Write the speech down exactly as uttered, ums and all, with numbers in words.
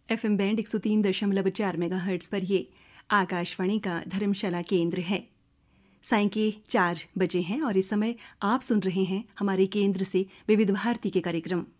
F M band एक सौ तीन दशमलव चार मेगा हर्ट्ज पर ये आकाशवाणी का धर्मशाला केंद्र है। सायं के चार बजे हैं और इस समय आप सुन रहे हैं हमारे केंद्र से विविध भारती के कार्यक्रम।